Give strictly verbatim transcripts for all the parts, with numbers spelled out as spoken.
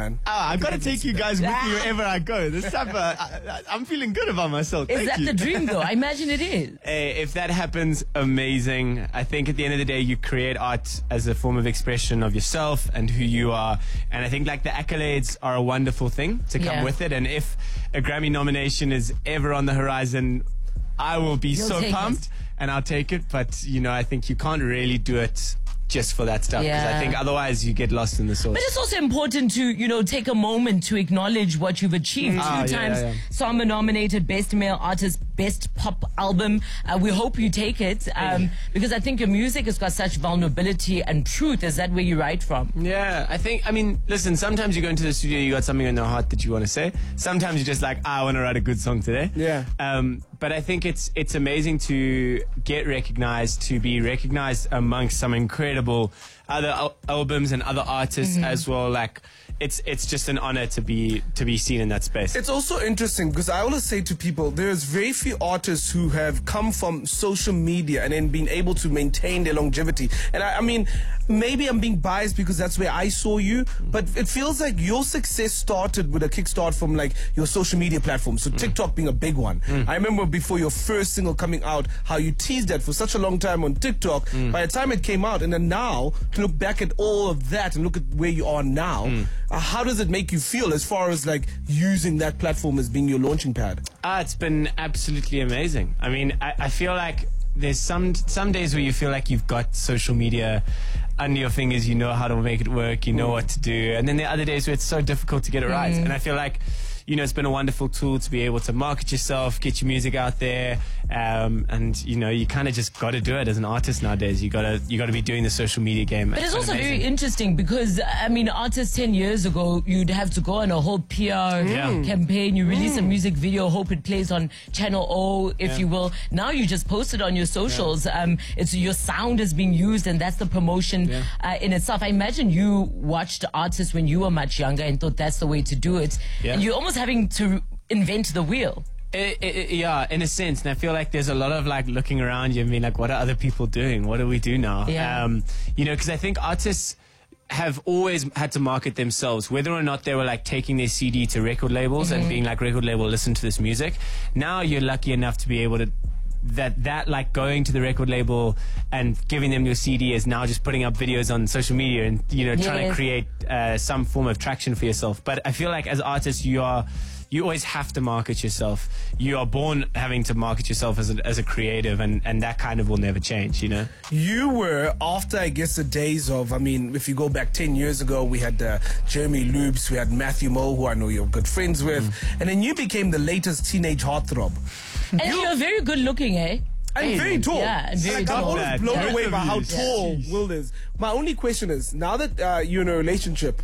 man. Ah, I've got to take you guys with me wherever I go. This stuff, uh, I, I'm feeling good about myself. Is Thank that you. the dream, though? I imagine it is. Hey, if that happens, amazing. I think at the end of the day, you create art as a form of expression of yourself and who you are. And I think like the accolades are a wonderful thing to come Yeah. with it. And if a Grammy nomination is ever on the horizon, I will be You'll so take pumped it. and I'll take it. But, you know, I think you can't really do it just for that stuff. Because Yeah. I think otherwise you get lost in the sauce. But it's also important to, you know, take a moment to acknowledge what you've achieved. Ah, Two yeah, times yeah, yeah. Samba nominated, Best Male Artist, Best Pop Album. Uh, we hope you take it um, because I think your music has got such vulnerability and truth. Is that where you write from? Yeah, I think, I mean, listen, sometimes you go into the studio, you got something in your heart that you want to say. Sometimes you're just like, ah, I want to write a good song today. Yeah. Um, but I think it's it's amazing to get recognized, to be recognized amongst some incredible other al- albums and other artists as well. Like, it's it's just an honor to be to be seen in that space. It's also interesting because I always say to people, there's very few artists who have come from social media and then been able to maintain their longevity. And I, I mean, maybe I'm being biased because that's where I saw you, but it feels like your success started with a kickstart from like your social media platform. So TikTok being a big one. I remember before your first single coming out, how you teased that for such a long time on TikTok. By the time it came out, and then now to look back at all of that and look at where you are now, uh, how does it make you feel as far as like using that platform as being your launching pad? Ah, it's been absolutely amazing. I mean, I, I feel like there's some some days where you feel like you've got social media under your fingers, you know how to make it work, you know what to do, and then there are other days where it's so difficult to get it right. And I feel like, you know, it's been a wonderful tool to be able to market yourself, get your music out there, um, and you know, you kind of just got to do it as an artist nowadays. You gotta you gotta be doing the social media game. But it's been also amazing. very interesting because, I mean, artists ten years ago, you'd have to go on a whole P R Yeah. campaign. You release a music video, hope it plays on Channel O, if Yeah. you will. Now you just post it on your socials. Um, it's your sound is being used, and that's the promotion Yeah. uh, in itself. I imagine you watched artists when you were much younger and thought that's the way to do it. Yeah. And you're almost having to invent the wheel. It, it, it- yeah, in a sense. And I feel like there's a lot of like looking around you and being like, what are other people doing? What do we do now? Yeah. Um, you know, because I think artists have always had to market themselves, whether or not they were like taking their C D to record labels and being like, record label, listen to this music. Now you're lucky enough to be able to that that like going to the record label and giving them your C D is now just putting up videos on social media and, you know, trying to Yes. create uh, some form of traction for yourself. But I feel like as artists, you are you always have to market yourself. You are born having to market yourself as a, as a creative, and, and that kind of will never change, you know? You were, after I guess the days of, I mean, if you go back ten years ago, we had uh, Jeremy Loops, we had Matthew Mo, who I know you're good friends with, and then you became the latest teenage heartthrob. And you're very good looking, eh? And Hey, very tall. yeah, and very like, I'm tall. always That, blown both away of by how you. tall Will is. My only question is, now that uh, you're in a relationship,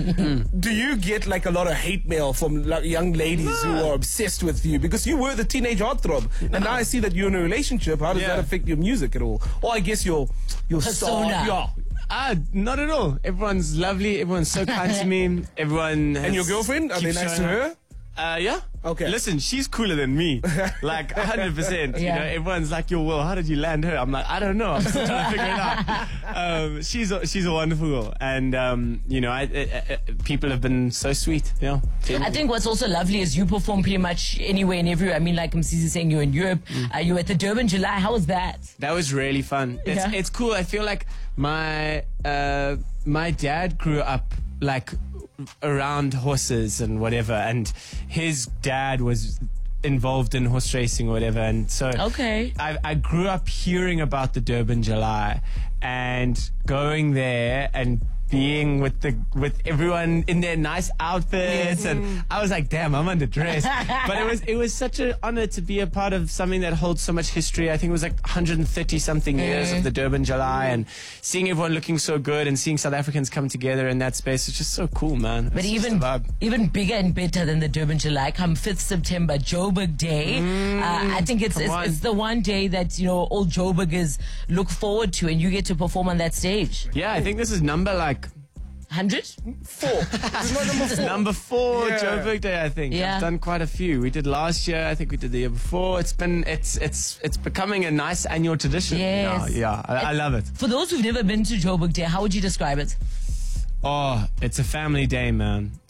do you get like a lot of hate mail from like, young ladies who are obsessed with you? Because you were the teenage heartthrob, and now I see that you're in a relationship. How does Yeah. that affect your music at all? Or I guess your your star. Persona. Yeah. Ah, not at all. Everyone's lovely. Everyone's so kind to me. Everyone has And your girlfriend? Are they keeps nice to showing up. her? Uh, yeah. Okay. Listen, she's cooler than me. Like, one hundred percent. You Yeah. know, everyone's like, yo, Will, how did you land her? I'm like, I don't know. I'm still trying to figure it out. Um, she's, a, she's a wonderful girl. And, um, you know, I, I, I, people have been so sweet. Yeah. I think what's also lovely is you perform pretty much anywhere and everywhere. I mean, like Msizi saying you're in Europe, uh, you're at the Durban July. How was that? That was really fun. It's, Yeah. it's cool. I feel like my, uh, my dad grew up like around horses and whatever, and his dad was involved in horse racing or whatever, and so Okay. I, I grew up hearing about the Durban July and going there and being with the with everyone in their nice outfits, and I was like, damn, I'm underdressed. But it was it was such an honor to be a part of something that holds so much history. I think it was like one hundred thirty something years of the Durban July, and seeing everyone looking so good and seeing South Africans come together in that space is just so cool, man. But It's just even a vibe. even bigger and better than the Durban July, come fifth September, Joburg Day. uh, I think it's come it's, on. it's the one day that, you know, all Joburgers look forward to, and you get to perform on that stage. Yeah, I think this is number like one hundred? Four. It's not number four. number four Yeah. Joburg Day, I think. Yeah. I've done quite a few. We did last year, I think we did the year before. It's been it's it's it's becoming a nice annual tradition. Yes. now. Yeah, I, I love it. For those who've never been to Joburg Day, how would you describe it? Oh, it's a family day, man.